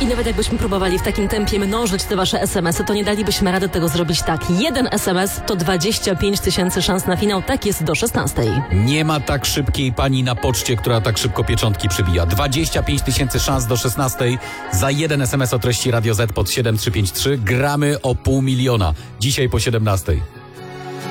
I nawet jakbyśmy próbowali w takim tempie mnożyć te wasze SMS-y, to nie dalibyśmy rady tego zrobić tak. Jeden SMS to 25 000 szans na finał, tak jest do 16. Nie ma tak szybkiej pani na poczcie, która tak szybko pieczątki przybija. 25 000 szans do 16 za jeden SMS o treści Radio Z pod 7353. Gramy o 500 000. Dzisiaj po 17.